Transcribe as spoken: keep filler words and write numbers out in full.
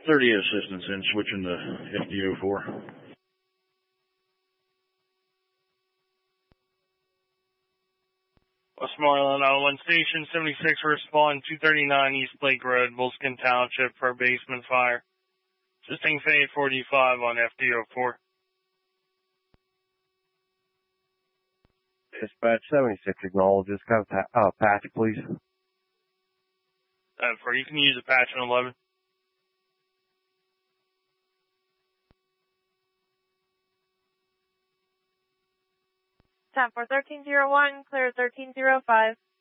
thirty assistance in switching to F D O four. Westmoreland, oh one Station, seventy-six, respond two thirty-nine East Lake Road, Volskin Township, for a basement fire. Assisting Fade forty-five on F D O four. Dispatch seventy-six acknowledges. Kind of uh, patch, please. Uh, for you can use a patch on eleven. Time for thirteen oh one, clear thirteen oh five.